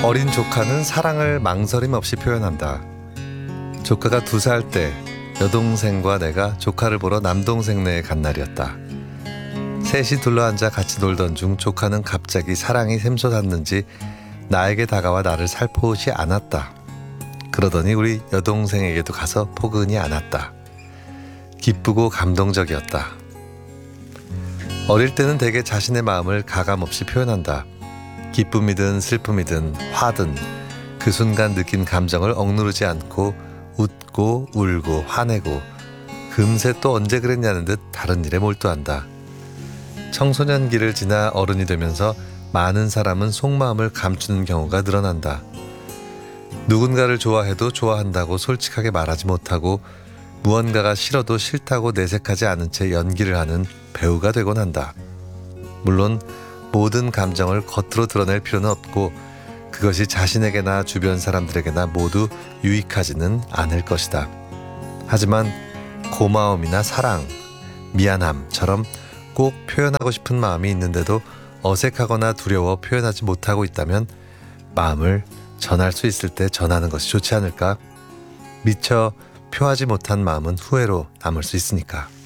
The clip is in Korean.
어린 조카는 사랑을 망설임 없이 표현한다. 조카가 2살 때 여동생과 내가 조카를 보러 남동생네에 간 날이었다. 셋이 둘러앉아 같이 놀던 중 조카는 갑자기 사랑이 샘솟았는지 나에게 다가와 나를 살포시 안았다. 그러더니 우리 여동생에게도 가서 포근히 안았다. 기쁘고 감동적이었다. 어릴 때는 대개 자신의 마음을 가감없이 표현한다. 기쁨이든 슬픔이든 화든 그 순간 느낀 감정을 억누르지 않고 웃고 울고 화내고 금세 또 언제 그랬냐는 듯 다른 일에 몰두한다. 청소년기를 지나 어른이 되면서 많은 사람은 속마음을 감추는 경우가 늘어난다. 누군가를 좋아해도 좋아한다고 솔직하게 말하지 못하고 무언가가 싫어도 싫다고 내색하지 않은 채 연기를 하는 배우가 되곤 한다. 물론 모든 감정을 겉으로 드러낼 필요는 없고 그것이 자신에게나 주변 사람들에게나 모두 유익하지는 않을 것이다. 하지만 고마움이나 사랑, 미안함처럼 꼭 표현하고 싶은 마음이 있는데도 어색하거나 두려워 표현하지 못하고 있다면 마음을 전할 수 있을 때 전하는 것이 좋지 않을까? 미처 표하지 못한 마음은 후회로 남을 수 있으니까.